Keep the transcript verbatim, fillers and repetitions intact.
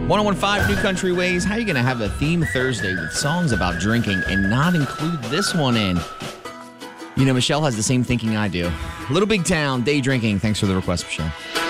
one oh one point five New Country Ways. How are you going to have a theme Thursday with songs about drinking and not include this one in? You know, Michelle has the same thinking I do. Little Big Town, day drinking. Thanks for the request, Michelle.